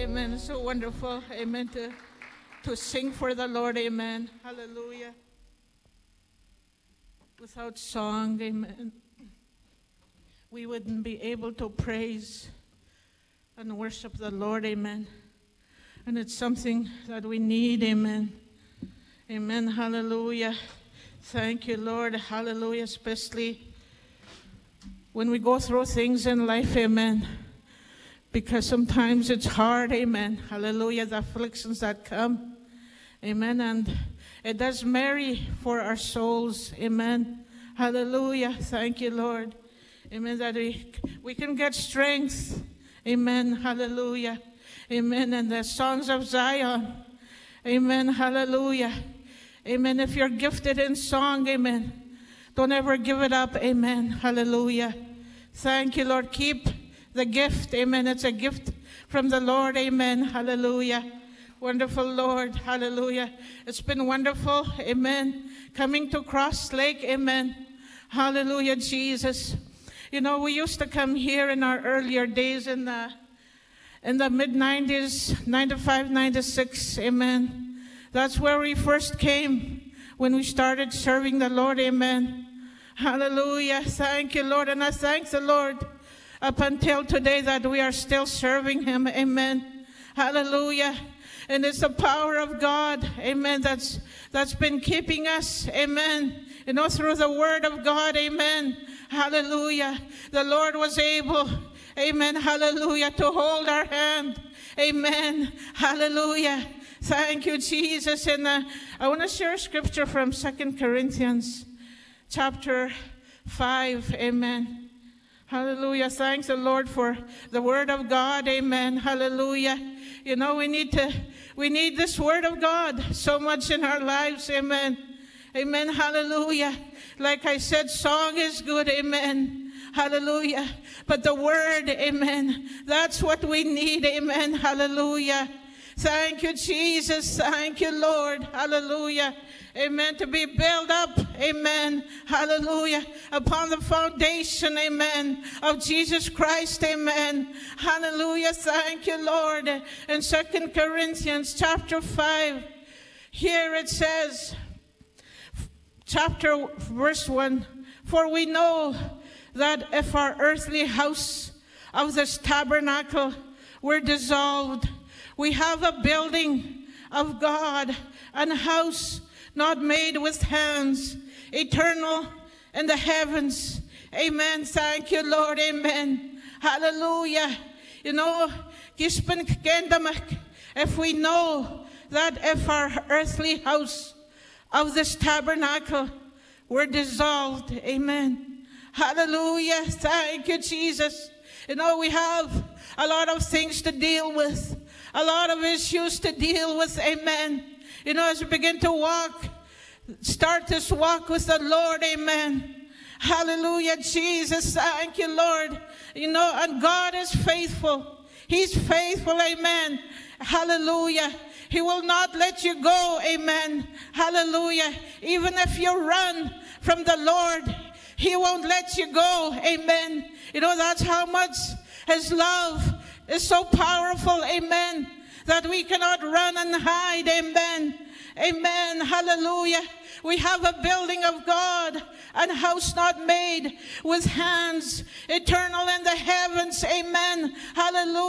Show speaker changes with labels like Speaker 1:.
Speaker 1: Amen. So wonderful. Amen. To sing for the Lord. Amen. Hallelujah. Without song, amen, we wouldn't be able to praise and worship the Lord. Amen. And it's something that we need. Amen. Amen. Hallelujah. Thank you, Lord. Hallelujah. Especially when we go through things in life. Amen. Because sometimes it's hard. Amen. Hallelujah. The afflictions that come. Amen. And it does marry for our souls. Amen. Hallelujah. Thank you, Lord. Amen. That we can get strength. Amen. Hallelujah. Amen. And the songs of Zion. Amen. Hallelujah. Amen. If you're gifted in song, amen, don't ever give it up. Amen. Hallelujah. Thank you, Lord. Keep the gift. Amen. It's a gift from the Lord. Amen. Hallelujah. Wonderful, Lord. Hallelujah. It's been wonderful. Amen. Coming to Cross Lake. Amen. Hallelujah, Jesus. You know, we used to come here in our earlier days in the mid-90s, 95, 96. Amen. That's where we first came when we started serving the Lord. Amen. Hallelujah. Thank you, Lord. And I thank the Lord up until today that we are still serving him. Amen. Hallelujah. And it's the power of God. Amen. That's been keeping us. Amen. You know, through the word of God. Amen. Hallelujah. The Lord was able, amen, hallelujah, to hold our hand. Amen. Hallelujah. Thank you, Jesus. And I want to share a scripture from 2 Corinthians chapter 5. Amen. Hallelujah. Thanks the Lord for the word of God. Amen. Hallelujah. You know, we need this word of God so much in our lives. Amen. Amen. Hallelujah. Like I said, song is good. Amen. Hallelujah. But the word, amen, that's what we need. Amen. Hallelujah. Thank you, Jesus. Thank you, Lord. Hallelujah. Amen. To be built up, amen, hallelujah, upon the foundation, amen, of Jesus Christ, amen, hallelujah. Thank you, Lord. In 2 Corinthians chapter 5, here it says, verse 1, for we know that if our earthly house of this tabernacle were dissolved, we have a building of God, an house not made with hands, eternal in the heavens. Amen. Thank you, Lord. Amen. Hallelujah. You know, if we know that if our earthly house of this tabernacle were dissolved, amen. Hallelujah. Thank you, Jesus. You know, we have a lot of things to deal with, a lot of issues to deal with, amen. You know, as we begin to start this walk with the Lord, amen. Hallelujah, Jesus, thank you, Lord. You know, and God is faithful. He's faithful, amen. Hallelujah. He will not let you go, amen. Hallelujah. Even if you run from the Lord, he won't let you go, amen. You know, that's how much his love is so powerful, amen, that we cannot run and hide, amen. Amen. Hallelujah. We have a building of God, a house not made with hands, eternal in the heavens. Amen. Hallelujah.